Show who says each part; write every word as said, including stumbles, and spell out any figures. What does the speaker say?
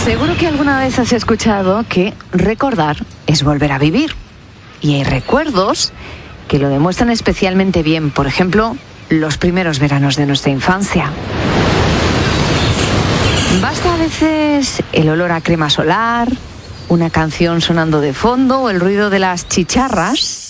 Speaker 1: Seguro que alguna vez has escuchado que recordar es volver a vivir. Y hay recuerdos que lo demuestran especialmente bien. Por ejemplo, los primeros veranos de nuestra infancia. Basta a veces el olor a crema solar, una canción sonando de fondo o el ruido de las chicharras